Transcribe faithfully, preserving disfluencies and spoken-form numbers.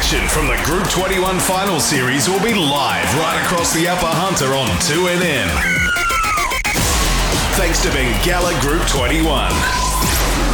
action from the Group twenty-one final series will be live right across the Upper Hunter on two N M. Thanks to Bengalla Group twenty-one.